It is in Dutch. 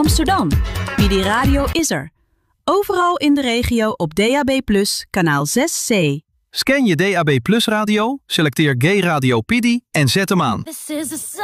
Amsterdam. Midi Radio is er. Overal in de regio op DAB+, kanaal 6C. Scan je DAB Plus radio, selecteer Gay Radio Pidi en zet hem aan.